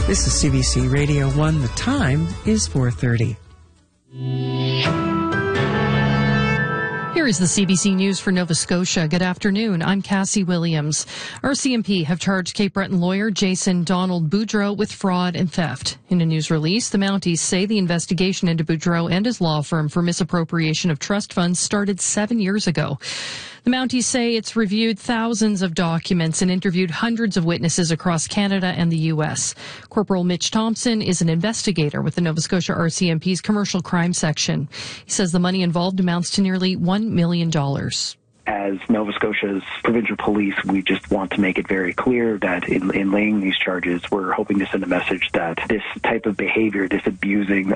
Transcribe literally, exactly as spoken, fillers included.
This is C B C Radio one. The time is four thirty. Here is the C B C News for Nova Scotia. Good afternoon. I'm Cassie Williams. R C M P have charged Cape Breton lawyer Jason Donald Boudreau with fraud and theft. In a news release, the Mounties say the investigation into Boudreau and his law firm for misappropriation of trust funds started seven years ago. The Mounties say it's reviewed thousands of documents and interviewed hundreds of witnesses across Canada and the U S. Corporal Mitch Thompson is an investigator with the Nova Scotia R C M P's Commercial Crime Section. He says the money involved amounts to nearly one million dollars. As Nova Scotia's provincial police, we just want to make it very clear that in, in laying these charges, we're hoping to send a message that this type of behavior, this abusing